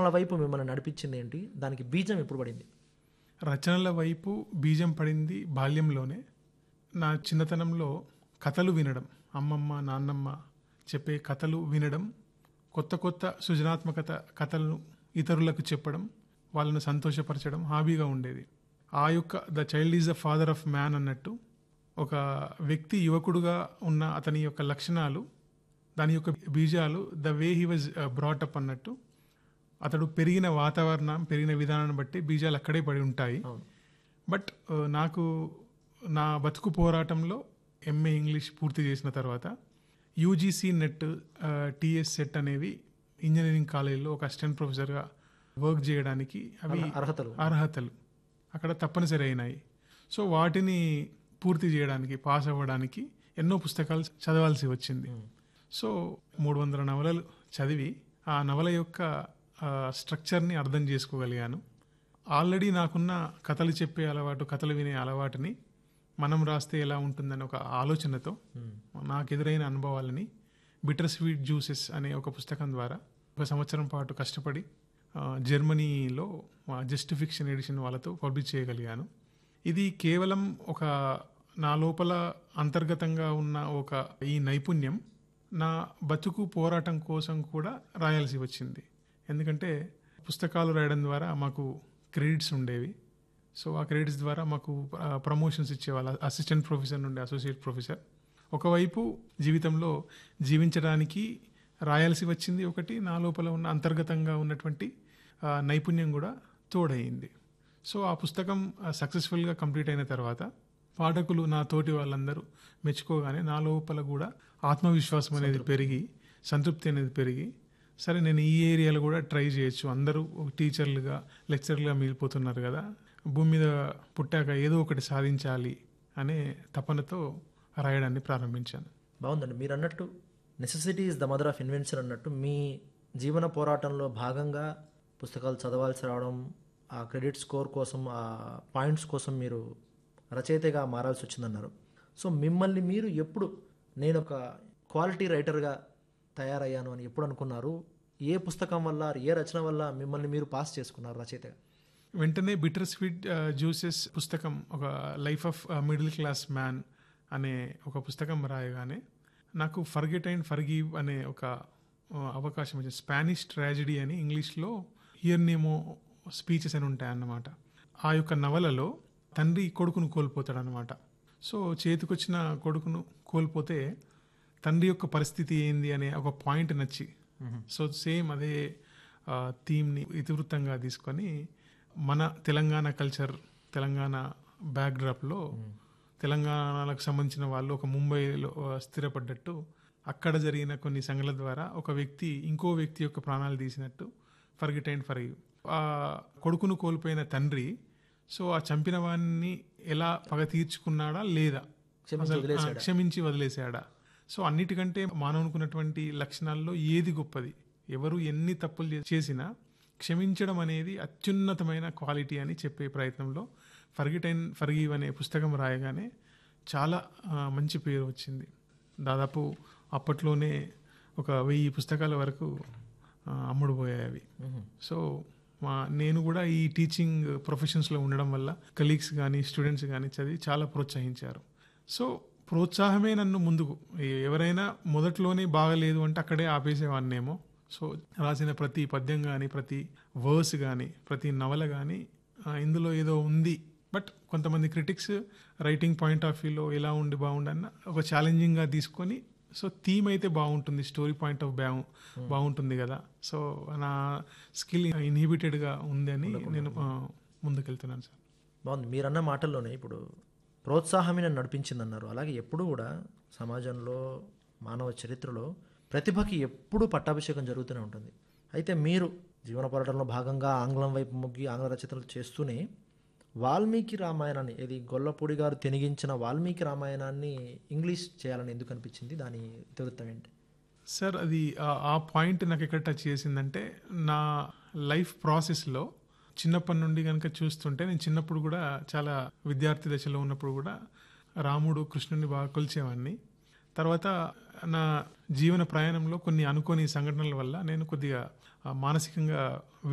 రచనల వైపు మిమ్మల్ని నడిపించింది ఏంటి? దానికి బీజం ఎప్పుడు పడింది? రచనల వైపు బీజం పడింది బాల్యంలోనే. నా చిన్నతనంలో కథలు వినడం, అమ్మమ్మ నాన్నమ్మ చెప్పే కథలు వినడం, కొత్త కొత్త సృజనాత్మకత కథలను ఇతరులకు చెప్పడం, వాళ్ళను సంతోషపరచడం హాబీగా ఉండేది. ఆ యొక్క the child is the father of man అన్నట్టు, ఒక వ్యక్తి యువకుడుగా ఉన్న అతని యొక్క లక్షణాలు, దాని యొక్క బీజాలు the way he was brought up అన్నట్టు, అతడు పెరిగిన వాతావరణం, పెరిగిన విధానాన్ని బట్టి బీజాలు అక్కడే పడి ఉంటాయి. బట్ నాకు నా బతుకు పోరాటంలో ఎంఏ ఇంగ్లీష్ పూర్తి చేసిన తర్వాత యూజీసీ నెట్, టీఎస్ సెట్ అనేవి ఇంజనీరింగ్ కాలేజీలో ఒక అసిస్టెంట్ ప్రొఫెసర్గా వర్క్ చేయడానికి అవి అర్హతలు అక్కడ తప్పనిసరి అయినాయి. సో వాటిని పూర్తి చేయడానికి, పాస్ అవ్వడానికి ఎన్నో పుస్తకాలు చదవాల్సి వచ్చింది. సో 300 నవలలు చదివి ఆ నవల యొక్క స్ట్రక్చర్ని అర్థం చేసుకోగలిగాను. ఆల్రెడీ నాకున్న కథలు చెప్పే అలవాటు, కథలు వినే అలవాటుని మనం రాస్తే ఎలా ఉంటుందని ఒక ఆలోచనతో నాకు ఎదురైన అనుభవాలని బిటర్ స్వీట్ జ్యూసెస్ అనే ఒక పుస్తకం ద్వారా 1 సంవత్సరం పాటు కష్టపడి జర్మనీలో జస్ట్ ఫిక్షన్ ఎడిషన్ వాళ్ళతో పబ్లిష్ చేయగలిగాను. ఇది కేవలం ఒక నా లోపల అంతర్గతంగా ఉన్న ఒక ఈ నైపుణ్యం నా బతుకు పోరాటం కోసం కూడా రాయాల్సి వచ్చింది. ఎందుకంటే పుస్తకాలు రాయడం ద్వారా మాకు క్రెడిట్స్ ఉండేవి. సో ఆ క్రెడిట్స్ ద్వారా మాకు ప్రమోషన్స్ ఇచ్చేవాళ్ళు, అసిస్టెంట్ ప్రొఫెసర్ నుండి అసోసియేట్ ప్రొఫెసర్. ఒకవైపు జీవితంలో జీవించడానికి రాయాల్సి వచ్చింది ఒకటి, నా లోపల ఉన్న అంతర్గతంగా ఉన్నటువంటి నైపుణ్యం కూడా తోడయింది. సో ఆ పుస్తకం సక్సెస్ఫుల్గా కంప్లీట్ అయిన తర్వాత పాఠకులు, నా తోటి వాళ్ళందరూ మెచ్చుకోగానే నా లోపల కూడా ఆత్మవిశ్వాసం అనేది పెరిగి, సంతృప్తి అనేది పెరిగి, సరే నేను ఈ ఏరియాలో కూడా ట్రై చేయొచ్చు, అందరూ టీచర్లుగా లెక్చరర్లుగా మిగిలిపోతున్నారు కదా, భూమి మీద పుట్టాక ఏదో ఒకటి సాధించాలి అనే తపనతో రాయడాన్ని ప్రారంభించాను. బాగుందండి. మీరు అన్నట్టు necessity is the mother of invention అన్నట్టు మీ జీవన పోరాటంలో భాగంగా పుస్తకాలు చదవాల్సి రావడం, ఆ క్రెడిట్ స్కోర్ కోసం, ఆ పాయింట్స్ కోసం మీరు రచయితగా మారాల్సి వచ్చిందన్నారు. సో మిమ్మల్ని మీరు ఎప్పుడు నేను ఒక క్వాలిటీ రైటర్గా తయారయ్యాను అని ఎప్పుడు అనుకున్నారు? ఏ పుస్తకం వల్ల, ఏ రచన వల్ల మిమ్మల్ని మీరు పాస్ చేసుకున్నారు రచయితగా? వెంటనే బిటర్ స్వీట్ జ్యూసెస్ పుస్తకం, ఒక life of middle class man అనే ఒక పుస్తకం రాయగానే నాకు ఫర్గెట్ అండ్ ఫర్గివ్ అనే ఒక అవకాశం వచ్చింది. స్పానిష్ ట్రాజడీ అని ఇంగ్లీష్లో హియర్ నేమో స్పీచెస్ అని ఉంటాయన్నమాట. ఆ యొక్క నవలలో తండ్రి కొడుకును కోల్పోతాడనమాట. సో చేతికొచ్చిన కొడుకును కోల్పోతే తండ్రి యొక్క పరిస్థితి ఏంది అనే ఒక పాయింట్ నచ్చి, సో సేమ్ అదే థీమ్ని ఇతివృత్తంగా తీసుకొని మన తెలంగాణ కల్చర్, తెలంగాణ బ్యాక్డ్రాప్లో తెలంగాణకు సంబంధించిన వాళ్ళు ఒక ముంబైలో స్థిరపడ్డట్టు, అక్కడ జరిగిన కొన్ని సంఘటనల ద్వారా ఒక వ్యక్తి ఇంకో వ్యక్తి యొక్క ప్రాణాలు తీసినట్టు ఫర్గెట్ అండ్ ఫర్గివ్. ఆ కొడుకును కోల్పోయిన తండ్రి సో ఆ చంపిన వాడిని ఎలా పగ తీర్చుకున్నాడా లేదా, క్షమించి వదిలేశాడా? సో అన్నిటికంటే మానవునుకున్నటువంటి లక్షణాల్లో ఏది గొప్పది, ఎవరు ఎన్ని తప్పులు చేసినా క్షమించడం అనేది అత్యున్నతమైన క్వాలిటీ అని చెప్పే ప్రయత్నంలో ఫర్గెట్ అండ్ ఫర్గివ్ అనే పుస్తకం రాయగానే చాలా మంచి పేరు వచ్చింది. దాదాపు అప్పట్లోనే ఒక 1000 పుస్తకాల వరకు అమ్ముడుపోయాయి అవి. సో నేను కూడా ఈ టీచింగ్ ప్రొఫెషన్స్లో ఉండడం వల్ల కలీగ్స్ కానీ స్టూడెంట్స్ కానీ చదివి చాలా ప్రోత్సహించారు. సో ప్రోత్సాహమే నన్ను ముందుకు, ఎవరైనా మొదట్లోనే బాగలేదు అంటే అక్కడే ఆపేసేవాన్నేమో. సో రాసిన ప్రతి పద్యం కానీ, ప్రతి వర్స్ కానీ, ప్రతి నవల కానీ ఇందులో ఏదో ఉంది. బట్ కొంతమంది క్రిటిక్స్ రైటింగ్ పాయింట్ ఆఫ్ వ్యూలో ఎలా ఉండి బాగుండన్న ఒక ఛాలెంజింగ్గా తీసుకొని, సో థీమ్ అయితే బాగుంటుంది, స్టోరీ పాయింట్ ఆఫ్ బాగుంటుంది కదా, సో నా స్కిల్ ఇన్హిబిటెడ్గా ఉంది అని నేను ముందుకెళ్తున్నాను సార్. బాగుంది. మీరన్న మాటల్లోనే ఇప్పుడు ప్రోత్సాహమే నన్ను నడిపించింది అన్నారు. అలాగే ఎప్పుడు కూడా సమాజంలో, మానవ చరిత్రలో ప్రతిభకి ఎప్పుడూ పట్టాభిషేకం జరుగుతూనే ఉంటుంది. అయితే మీరు జీవన పోరాటంలో భాగంగా ఆంగ్లం వైపు మొగ్గి ఆంగ్ల రచయితలు చేస్తూనే వాల్మీకి రామాయణాన్ని, ఇది గొల్లపూడి గారు తెనిగించిన వాల్మీకి రామాయణాన్ని ఇంగ్లీష్ చేయాలని ఎందుకు అనిపించింది? దాని ఇతివృత్తం ఏంటి సార్? అది ఆ పాయింట్ నాకు ఎక్కడ టచ్ చేసిందంటే, నా లైఫ్ ప్రాసెస్లో చిన్నప్పటి నుండి కనుక చూస్తుంటే, నేను చిన్నప్పుడు కూడా చాలా విద్యార్థి దశలో ఉన్నప్పుడు కూడా రాముడు కృష్ణుడిని బాగా కొలిచేవాడిని. తర్వాత నా జీవన ప్రయాణంలో కొన్ని అనుకోని సంఘటనల వల్ల నేను కొద్దిగా మానసికంగా